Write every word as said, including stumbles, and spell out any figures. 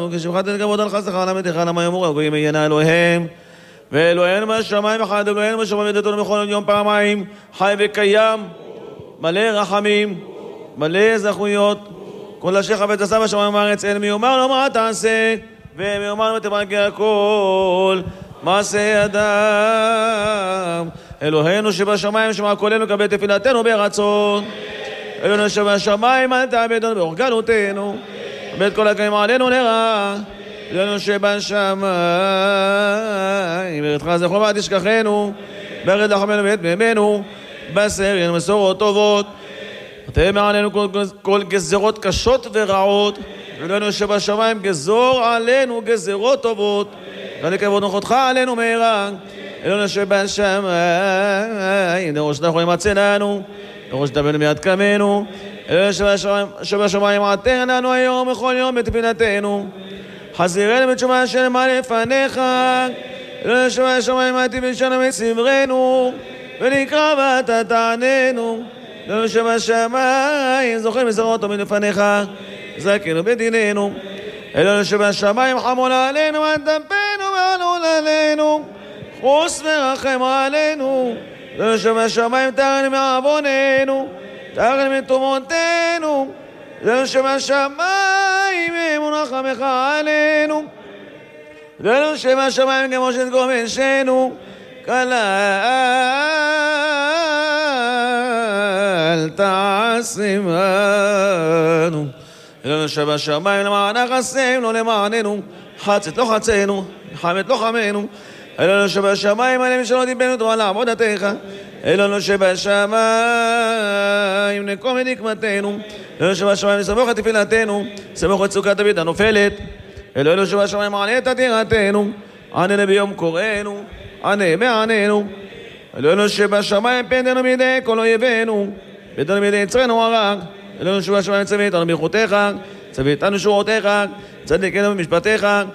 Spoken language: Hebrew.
כשבחת את כבוד על חסך על עמתך למה יאמרו הגויים עיינה אלוהיהם ואלוהינו מהשמיים אחד אלוהינו משמיים ודתנו בכל יום פעמיים חי וקיים מלא רחמים מלא זכויות כל אשר חפץ עשה בשמיים ובארץ אין מי יאמר לו מה תעשה ומי יאמר לו תמגע הכל מעשה ידם אלוהינו שבשמיים שמע קולנו קבל תפילתנו ברצון אלוהינו שבשמיים אל תעבדנו באורגנותנו בית כל הקיים עלינו לרע אלוהינו שבשמיים יראתך זכור ואל תשכחנו ברד לחמנו ואת מימינו בסר מסורות טובות תהיה מעלינו כל, כל גזרות קשות ורעות אלוהינו שבשמיים גזור עלינו גזרות טובות ולכבוד נוחותך עלינו מהרה אלוהינו שבשמיים דרוש אנחנו ימצא לנו דרוש דבנו מיד קמנו אלוהינו שבשמיים עתר לנו היום בכל יום בתפילתנו חזירנו בתשובה שלמה לפניך אלוהינו שבשמיים עתי בלשון מסברנו ונקרא ואתה תעננו אלוהינו שבשמיים זוכר מזרות מלפניך זכינו בדיננו אלוהינו שבשמיים חמול עלינו עד דפנו ועלול עלינו חוס ורחם עלינו אלוהינו שבשמיים תרן מעווננו תרן מתומותינו אלוהינו שבשמיים מונחמך עלינו אלוהינו שבשמיים כמו שתגורשנו כלל תעשימנו אלוהינו שבשמיים למען חסנו למעננו חצת לא חצנו חמת לא חמנו אלוהינו שבשמיים עליהם שלא דיבנו תורה לעבודתך אלוהינו שבשמיים נקום את נקמתנו אלוהינו שבשמיים נסמוך את תפילתנו סמוך את סוכת דוד הנופלת אלוהינו שבשמיים ענה את עתירתנו עננה ביום קוראנו ענה מעננו אלוהינו שבשמיים פדנו מידי כל אויבינו פדנו מידי יצרנו הרע אלוהינו שבשמיים צוויתנו ברכותיך צוויתנו שורותיך צדקנו במשפטיך